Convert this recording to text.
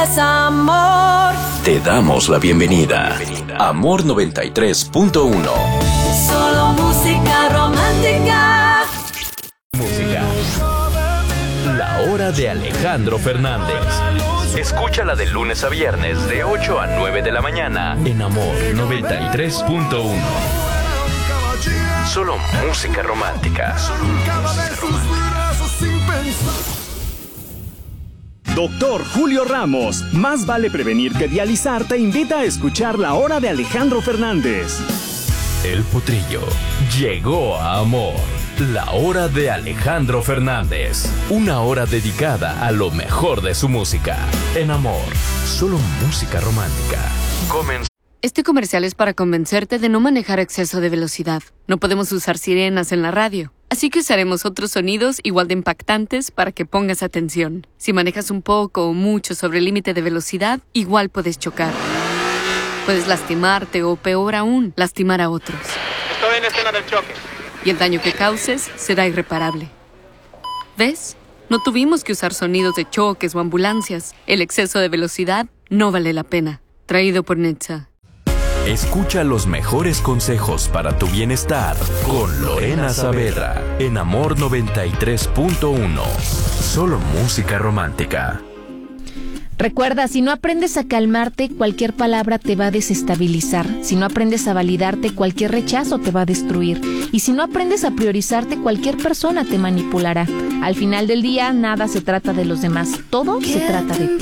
Amor. Te damos la bienvenida. Amor 93.1. Solo música romántica. Música. La hora de Alejandro Fernández. Escúchala de lunes a viernes de 8 a 9 de la mañana en Amor 93.1. Solo música romántica. Doctor Julio Ramos, más vale prevenir que dializar, te invita a escuchar La Hora de Alejandro Fernández. El Potrillo llegó a Amor. La Hora de Alejandro Fernández. Una hora dedicada a lo mejor de su música. En Amor, solo música romántica. Este comercial es para convencerte de no manejar a exceso de velocidad. No podemos usar sirenas en la radio. Así que usaremos otros sonidos igual de impactantes para que pongas atención. Si manejas un poco o mucho sobre el límite de velocidad, igual puedes chocar. Puedes lastimarte o, peor aún, lastimar a otros. Estoy en escena del choque. Y el daño que causes será irreparable. ¿Ves? No tuvimos que usar sonidos de choques o ambulancias. El exceso de velocidad no vale la pena. Traído por Netza. Escucha los mejores consejos para tu bienestar con Lorena Saavedra en Amor 93.1. Solo música romántica. Recuerda, si no aprendes a calmarte, cualquier palabra te va a desestabilizar. Si no aprendes a validarte, cualquier rechazo te va a destruir. Y si no aprendes a priorizarte, cualquier persona te manipulará. Al final del día, nada se trata de los demás. Todo se trata de ti.